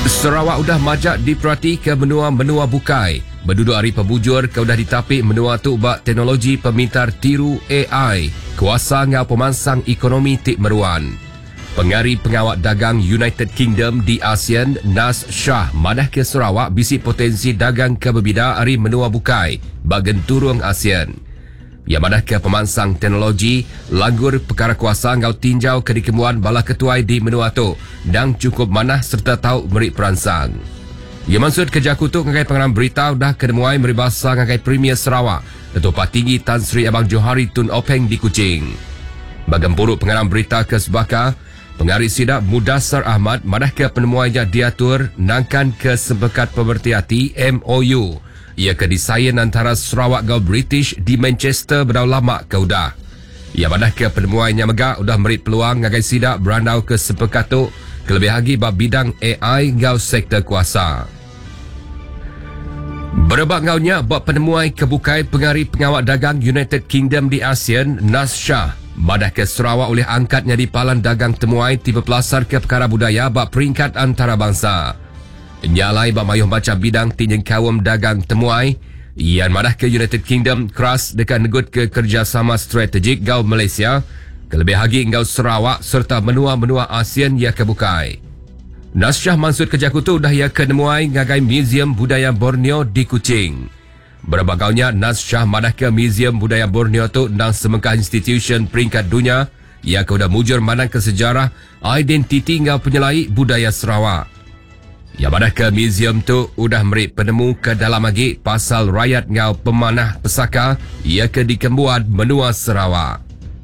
Sarawak udah majak diperhati ke menua-menua bukai. Berduduk hari pembujur ke udah ditapik menua tu bak teknologi pemintar tiru AI. Kuasa ngau pemansang ekonomi tik meruan. Pengari pengawal dagang United Kingdom di ASEAN, Nas Shah, madah ke Sarawak bisi potensi dagang ke berbida hari menua bukai bak genturung ASEAN. Ia madah ke pemansang teknologi, langgur perkara kuasa ngau tinjau ke dikemuan bala ketuai di menua tu dan cukup manah serta tahu merik peransang. Ia maksud kerja kutuk ngagai pengarang berita dah kedemuai meribasa ngagai Premier Sarawak, Datuk Tinggi Tan Sri Abang Johari Tun Openg di Kuching. Bagempuruk pengarang berita ke Sebaka, Pengari Sidak Mudassar Ahmad madah ke penemuannya diatur nangkan ke sepekat pemerhati MOU. Ia ke desain antara Sarawak gau British di Manchester berdau lama ke udah. Ia madah ke penemuannya megak udah merit peluang ngagai sidak berandau ke sepekat tu kelebih lagi bab bidang AI gau sektor kuasa. Berebak ngaunya bab penemuan kebukai pengari pengawal dagang United Kingdom di ASEAN, Nas Shah, madah ke Sarawak oleh angkatnya di palan dagang temuai tiba pelasar ke perkara budaya bab peringkat antarabangsa. Nyalai bak mayuh macam bidang tinjeng kawam dagang temuai, ian madah ke United Kingdom keras dekat negut ke kerjasama strategik gau Malaysia, kelebih lagi gau Sarawak serta menua-menua ASEAN ia kebukai. Nasyah maksud kerja kutu dah ia kenemuai ngagai Museum Budaya Borneo di Kuching. Berbagaunya Nasyah madah ke Museum Budaya Borneo tu dan semangkah institution peringkat dunia, ia sudah mujur manang ke sejarah, identiti ngau penyelai budaya Sarawak. Yang mana ke museum tu udah merik penemu ke dalam lagi pasal rakyat ngau pemanah pesaka ia ke dikembuat menua Sarawak.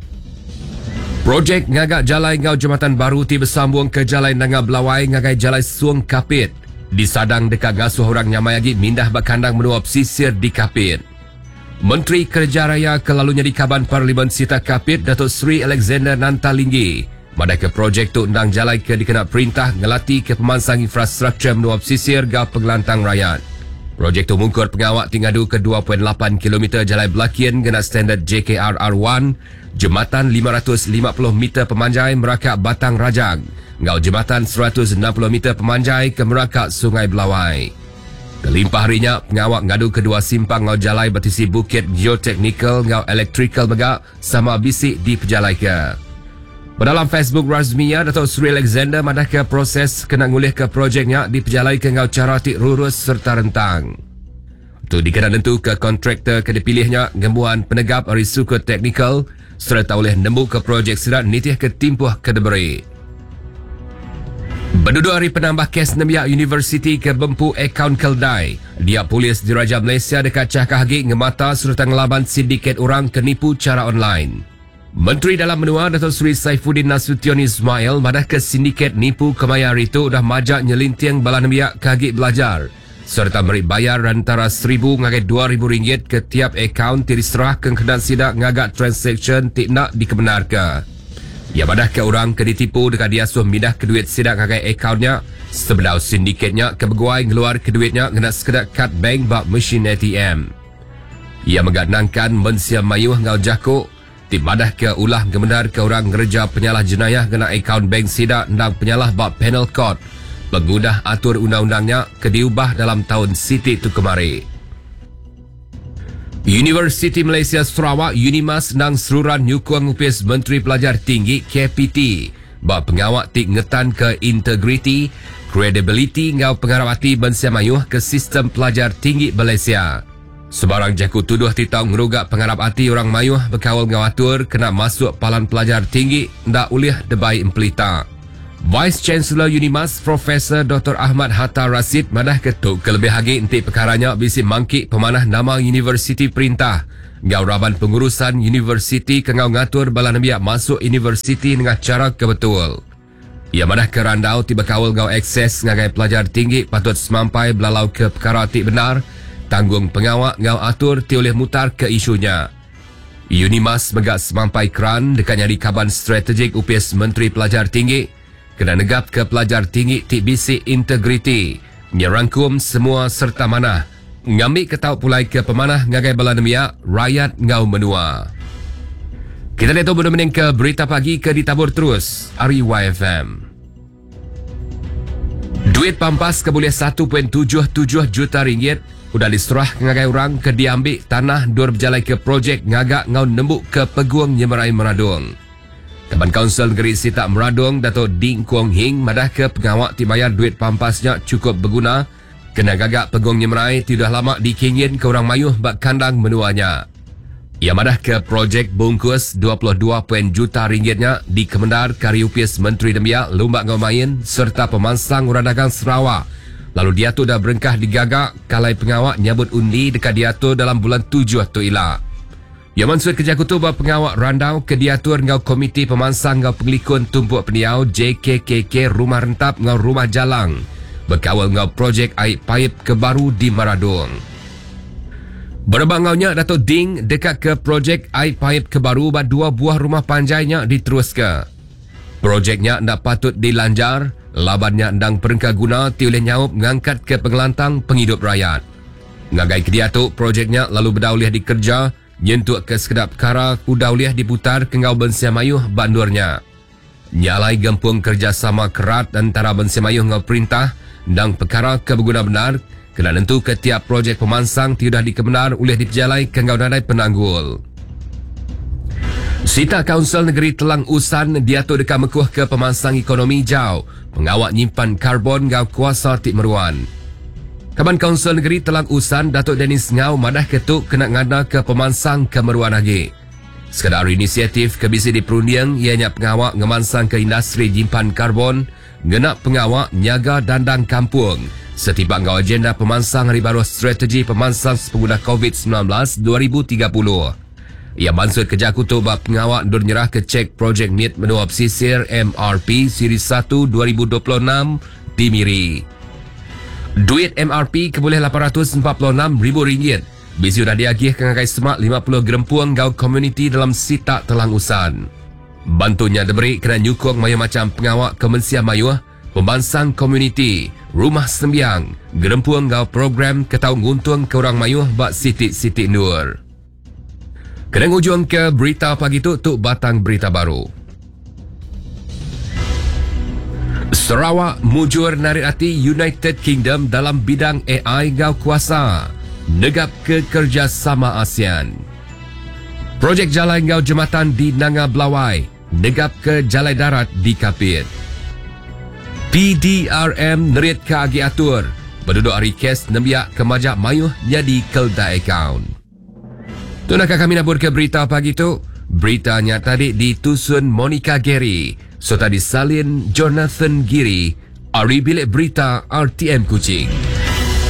Projek ngagak jalai ngau jambatan baru ti bersambung ke jalai Nanga Belawai ngagai jalai Suong Kapit. Disadang dekat ngasuh orang nyamai lagi mindah bakandang menua pesisir di Kapit. Menteri Kerja Raya kelalunya di Kaban Parlimen Sita Kapit Datuk Sri Alexander Nantalinggi madah ke projek tu undang jalai ke dikena perintah ngelati ke pemansang infrastruktur menua pesisir gau pengelantang rakyat. Projek tu mungkur pengawak tingadu ke 2.8 km jalai belakian gena standard JKRR1, jembatan 550 meter pemanjai merakak Batang Rajang, ngau jembatan 160 meter pemanjai ke merakak Sungai Belawai. Kelimpah harinya, pengawak ngadu kedua simpang ngau jalai bertisi bukit geotechnical ngau electrical megak sama bisik di pejalai ke. Dalam Facebook rasminya, Datuk Sri Alexander madah ke proses kena ngulih ke projeknya di pejalai ke ngau cara tik lurus serta rentang. Itu dikena tentu ke kontraktor ke dipilihnya gembuan penegap risiko teknikal serta oleh nembuk ke projek sirat nitih ke timpuh ke deberi. Berduduk hari penambah kes Namiak University ke Bempu akaun Keldai, dia polis diraja Malaysia dekat Cahkahagi ngemata serta ngelaban sindiket orang kenipu cara online. Menteri Dalam Menua Datuk Sri Saifuddin Nasution Ismail madah ke sindiket nipu kemayar itu dah majak nyelintiang bala namiak kagik belajar serta merik bayar antara RM1,000 ngagai RM2,000 ke tiap akaun diserah ke kedan sidak ngagak transaction tik nak dikebenarkan. Ia madah ke orang ke ditipu dekat diasuh mindah ke duit sidak ngagai akaunnya sebelum sindiketnya ke beguai ngeluar ke duitnya kena sekedar kad bank bak mesin ATM. Ia mengadnangkan mensiam mayuh ngau jakuk tim madah ke ulah kebenar ke orang ngerja penyalah jenayah kena akaun bank sidak dan penyalah bak penal court pengudah atur undang-undangnya ke diubah dalam tahun siti tu kemari. Universiti Malaysia Sarawak UNIMAS nang seruran nyukung upis Menteri Pelajar Tinggi KPT bak pengawak tik ngetan ke integriti, credibility ngau pengarapati bensiamayuh ke sistem pelajar tinggi Malaysia. Sebarang jaku tuduh titang ngerugak pengarap hati orang mayuh berkawal ngawatur kena masuk palan pelajar tinggi ndak ulih debai empelita. Vice Chancellor UNIMAS Profesor Dr. Ahmad Hatta Rasid madah ketuk kelebih lagi entik perkaranya bisi mangkik pemanah nama universiti perintah. Ngau raban pengurusan universiti ke ngau ngatur bala namiak masuk universiti dengan cara kebetul. Ia madah ke randau tiba kawal ngau akses ngagai pelajar tinggi patut semampai belalau ke perkara tik benar. Tanggung pengawak ngau atur ti oleh mutar ke isunya. UNIMAS megak semampai keran dekat nyari kaban strategik upis Menteri Pelajar Tinggi kena negap ke pelajar tinggi ti bisi integriti nyerangkum semua serta manah ngambil ketau pulai ke pemanah ngagai bala namiak rakyat ngau menua. Kita lihat benar-benar ke berita pagi ke ditabur terus RYFM. Duit pampas keboleh 1.77 juta ringgit udah diserah ngagai orang ke diambil tanah dur berjalai ke projek ngagak ngau nembuk ke Peguang Nyemerai Meradung. Kaban Kaunsil Negeri Sitak Meradung Dato' Ding Kuang Hing madah ke pengawak dibayar duit pampasnya cukup berguna kena gagak Peguang Nyemerai tidak lama dikingin ke orang mayuh bak kandang menuanya. Ia madah ke projek bungkus 22 juta ringgitnya di Kemendar Kariupis Menteri Demiak Lumbak Ngau Main serta pemansang orang dagang Sarawak. Lalu dia tu dah berengkah digagak kalai pengawak nyabut undi dekat dia tu dalam bulan 7 tu ila. Ia mansur kerja kutu bahawa pengawak randau ke diatur ngau komiti pemansang ngau pengelikun tumpuk peniau JKKK Rumah Rentap ngau Rumah Jalang berkawal ngau projek air paip kebaru di Meradung. Berbangaunya Dato' Ding dekat ke projek air paip kebaru bat 2 buah rumah panjainya diteruskan. Projeknya ndak patut dilanjar, labannya ndang perengka guna ti oleh nyaup mengangkat ke pengelantang penghidup rakyat. Ngagai ke dia tu projeknya lalu berdauliah dikerja nyentuk ke sekedap perkara udauliah diputar ke ngau Bensia Mayuh bandurnya. Nyalai gempung kerjasama kerat antara Bensia Mayuh ngau perintah ndang perkara ke berguna benar kena tentu ke tiap projek pemansang tidak dikebenar oleh diperjalai ke ngau nadai penanggul. Sita Kaunsil Negeri Telang Usan diatur dekat mekuh ke pemansang ekonomi jauh pengawak nyimpan karbon ngau kuasa Tik Meruan. Kaban Kaunsil Negeri Telang Usan Datuk Dennis Ngau madah ketuk kena ngada ke pemansang ke Meruan lagi. Sekadar inisiatif ke bisi diperundiang ianya pengawak ngemansang ke industri nyimpan karbon ngenak pengawak nyaga dandang kampung setiba ngau agenda pemansang hari baru strategi pemansang pengguna COVID-19 2030. Ia mansur kerja kutu bab pengawak dur nyerah ke cek projek NIT menuap sisir MRP Siri 1 2026 di Miri. Duit MRP keboleh RM846,000. Bisi sudah diagih ke ngagai semak 50 gerempuang ngau komuniti dalam Sitak Telang Usan. Bantunya diberi kena nyukung mayuh macam pengawak Kemensia Mayuh, pembansang komuniti, rumah sembiang, gerempuang ngau program ketau nguntung ke orang mayuh bak Siti Nur. Kena ujung ke berita pagi tu batang berita baru. Sarawak mujur narik hati United Kingdom dalam bidang AI ngau kuasa. Negap ke kerjasama ASEAN. Projek jalan ngau jembatan di Nanga Belawai. Negap ke jalan darat di Kapit. PDRM nerit ke agi atur. Penduduk request nembiak ke majak mayuh jadi kelda account. Tu nak kami nabur ke berita pagi tu. Beritanya tadi ditusun Monica Gary. Serta disalin Jonathan Giri. Ari bilik berita RTM Kuching.